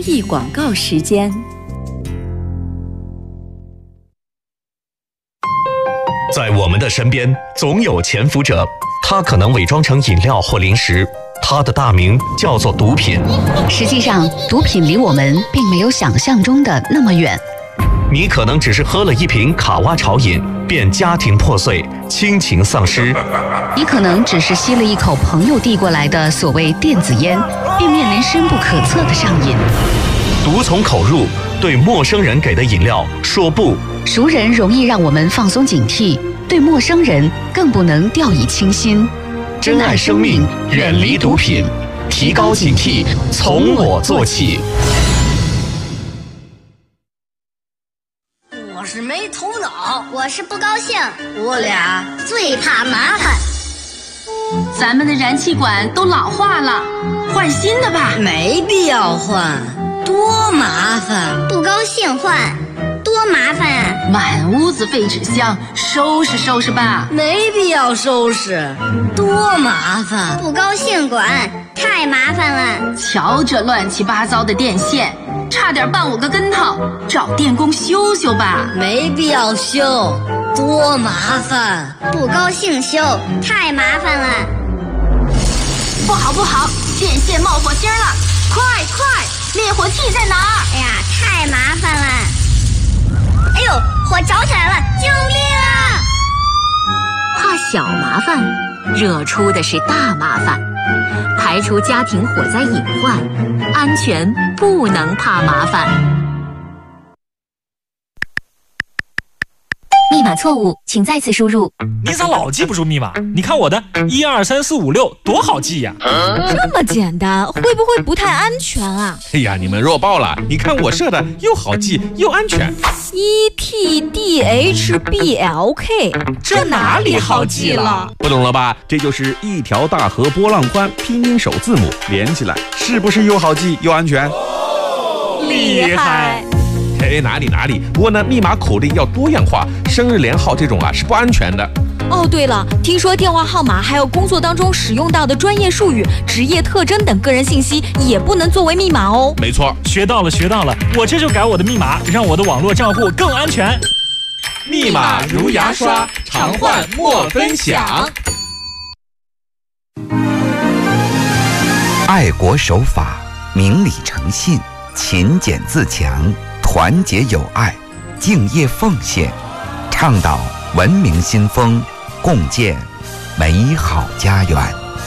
益广告时间。 在我们的身边，总有潜伏者，他可能伪装成饮料或零食，他的大名叫做毒品。 实际上，毒品离我们并没有想象中的那么远。 你可能只是喝了一瓶卡哇潮饮，便家庭破碎，亲情丧失； 你可能只是吸了一口朋友递过来的所谓电子烟，便面临深不可测的上瘾。 毒从口入，对陌生人给的饮料说不。 熟人容易让我们放松警惕，对陌生人更不能掉以轻心。 珍爱生命，远离毒品，提高警惕，从我做起。 我是没头脑， 我是不高兴， 我俩最怕麻烦。 咱们的燃气管都老化了，换新的吧。 没必要换，多麻烦。 不高兴换，多麻烦啊！ 满屋子废纸箱，收拾收拾吧。 没必要收拾，多麻烦。 不高兴管，太麻烦了。 瞧这乱七八糟的电线，差点绊我个跟头，找电工修修吧。 没必要修，多麻烦。 不高兴修，太麻烦了。 不好不好，电线冒火星了，快快，灭火器在哪儿？ 哎呀，太麻烦了。哎呦，火着起来了，救命啊！ 怕小麻烦，惹出的是大麻烦。排除家庭火灾隐患，安全不能怕麻烦。 密码错误，请再次输入。 你咋老记不住密码？你看我的12345多好记呀！ 这么简单，会不会不太安全啊？ 哎呀，你们弱爆了！你看我设的又好记又安全。 ETDHBLK， 这哪里好记了？ 不懂了吧？这就是一条大河波浪宽，拼音首字母连起来，是不是又好记又安全？ 厉害！ 嘿，哪里，不过呢，密码口令要多样化，生日连号这种是不安全的。 哦，对了，听说电话号码还有工作当中使用到的专业术语、职业特征等个人信息也不能作为密码哦。 没错， 学到了，我这就改我的密码，让我的网络账户更安全。 密码如牙刷，常换莫分享。 爱国守法，明理诚信，勤俭自强，团结友爱，敬业奉献，倡导文明新风，共建美好家园。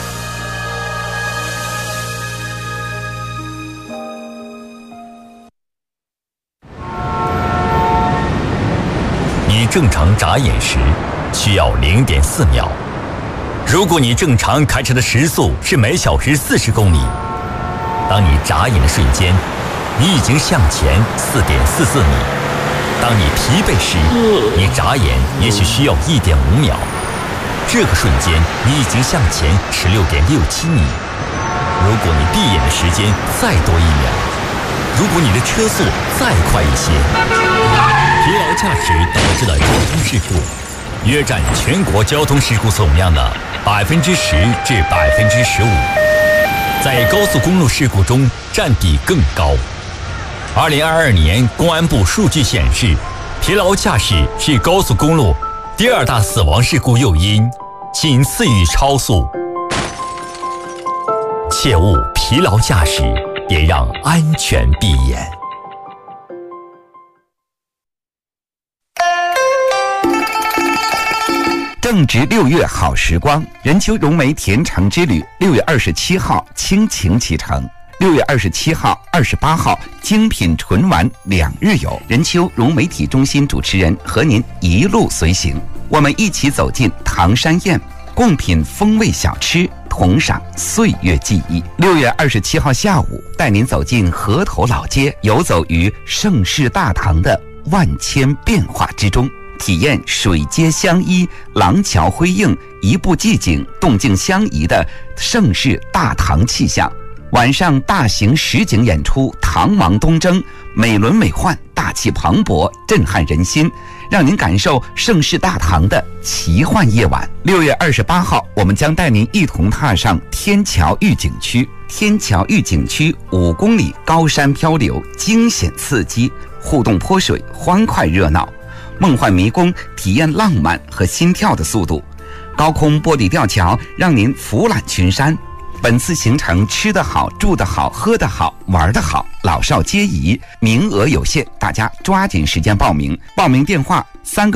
你正常眨眼时需要0.4秒。如果你正常开车的时速是每小时40公里，当你眨眼的瞬间，你已经向前4.44米。当你疲惫时，你眨眼也许需要1.5秒。这个瞬间，你已经向前16.67米。如果你闭眼的时间再多1秒，如果你的车速再快一些，疲劳驾驶导致的交通事故，约占全国交通事故总量的10%至15%，在高速公路事故中占比更高。2022年公安部数据显示，疲劳驾驶是高速公路第2大死亡事故诱因，仅次于超速。切勿疲劳驾驶，也让安全闭眼。 正值6月好时光，任丘融媒甜橙之旅6月27号倾情启程，6月27号、28号精品纯玩2日游，任丘融媒体中心主持人和您一路随行，我们一起走进唐山宴，共品风味小吃，同赏岁月记忆。6月27号下午，带您走进河头老街，游走于盛世大唐的万千变化之中，体验水街相依、廊桥辉映、一步即景、动静相宜的盛世大唐气象。 晚上大型实景演出《唐王东征》，美轮美奂，大气磅礴，震撼人心，让您感受盛世大唐的奇幻夜晚。6月28号，我们将带您一同踏上天桥御景区。天桥御景区5公里高山漂流，惊险刺激，互动泼水，欢快热闹，梦幻迷宫，体验浪漫和心跳的速度。高空玻璃吊桥让您俯览群山。本次行程吃得好，住得好，喝得好，玩得好，老少皆宜，名额有限，大家抓紧时间报名。报名电话3个